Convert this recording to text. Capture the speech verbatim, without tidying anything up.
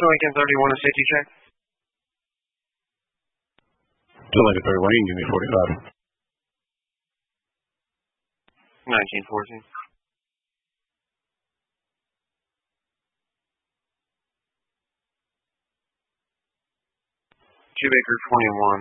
Lincoln thirty-one, a safety check. Still Lincoln thirty-one, you can give me forty-five. nineteen fourteen. Two Baker twenty-one.